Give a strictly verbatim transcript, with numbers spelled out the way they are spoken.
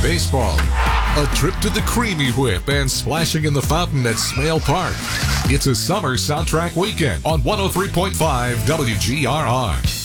baseball, a trip to the Creamy Whip, and splashing in the fountain at Smale Park. It's a summer soundtrack weekend on one oh three point five W G R R.